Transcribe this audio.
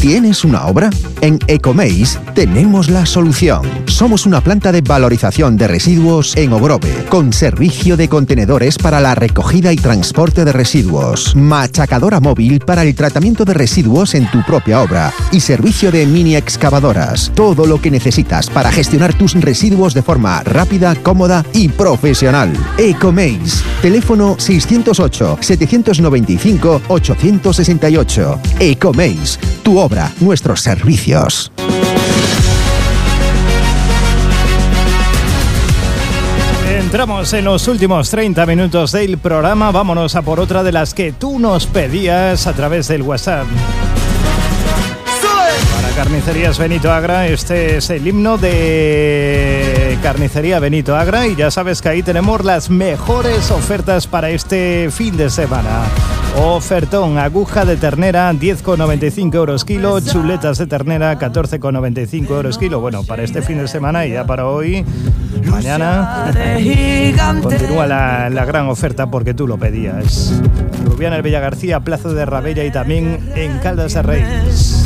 ¿Tienes una obra? En Ecomeis tenemos la solución. Somos una planta de valorización de residuos en Ogrove, con servicio de contenedores para la recogida y transporte de residuos, machacadora móvil para el tratamiento de residuos en tu propia obra y servicio de mini excavadoras. Todo lo que necesitas para gestionar tus residuos de forma rápida, cómoda y profesional. Ecomeis. Teléfono 608-795-868. Ecomeis. Tu obra, nuestros servicios. Entramos en los últimos 30 minutos del programa. Vámonos a por otra de las que tú nos pedías a través del WhatsApp. Para Carnicerías Benito Agra, este es el himno de Carnicería Benito Agra y ya sabes que ahí tenemos las mejores ofertas para este fin de semana. Ofertón, aguja de ternera 10,95 euros kilo, chuletas de ternera 14,95 euros kilo. Bueno, para este fin de semana y ya para hoy, mañana continúa la gran oferta porque tú lo pedías. Rubiana el Villa García, Plaza de Rabella y también en Caldas de Reis.